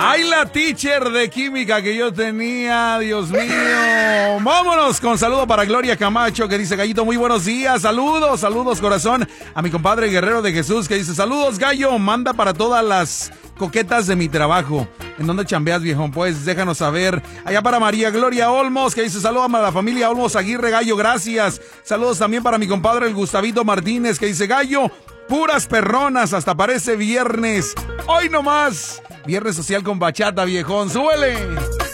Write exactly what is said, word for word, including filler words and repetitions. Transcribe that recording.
Ay, la teacher de química que yo tenía, Dios mío. Vámonos con saludo para Gloria Camacho, que dice: Gallito, muy buenos días. Saludos, saludos, corazón. A mi compadre Guerrero de Jesús, que dice: saludos, Gallo. Manda para todas las coquetas de mi trabajo. ¿En dónde chambeas, viejón? Pues déjanos saber. Allá para María Gloria Olmos, que dice: saludos a la familia Olmos Aguirre, Gallo, gracias. Saludos también para mi compadre el Gustavito Martínez, que dice: Gallo, puras perronas, hasta parece viernes. Hoy nomás. Viernes social con bachata, viejón. ¡Súbele!